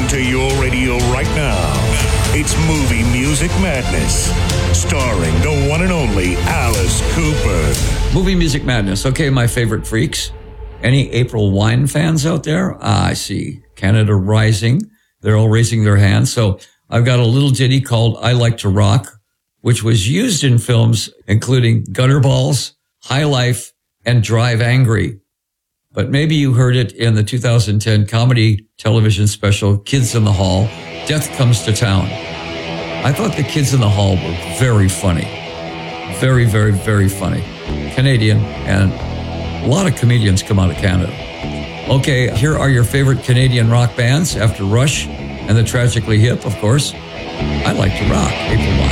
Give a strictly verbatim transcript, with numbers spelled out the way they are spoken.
to your radio right now. It's Movie Music Madness, starring the one and only Alice Cooper. Movie Music Madness. Okay, my favorite freaks. Any April Wine fans out there? Ah, I see. Canada Rising. They're all raising their hands. So I've got a little ditty called I Like to Rock, which was used in films including Gutterballs, High Life, and Drive Angry. But maybe you heard it in the two thousand ten comedy television special, Kids in the Hall, Death Comes to Town. I thought the Kids in the Hall were very funny. Very, very, very funny. Canadian, and a lot of comedians come out of Canada. Okay, here are your favorite Canadian rock bands after Rush and the Tragically Hip, of course. I Like to Rock, April Wine.